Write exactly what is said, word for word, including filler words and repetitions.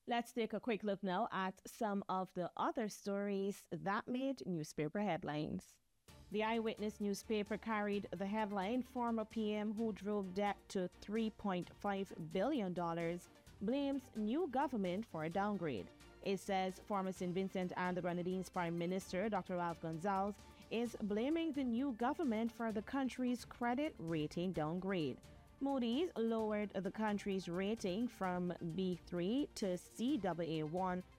Let's take a quick look now at some of the other stories that made newspaper headlines. The Eyewitness newspaper carried the headline, "Former P M who drove debt to three point five billion dollars blames new government for a downgrade." It says former Saint Vincent and the Grenadines Prime Minister, Doctor Ralph Gonsalves, is blaming the new government for the country's credit rating downgrade. Moody's lowered the country's rating from B three to C A A one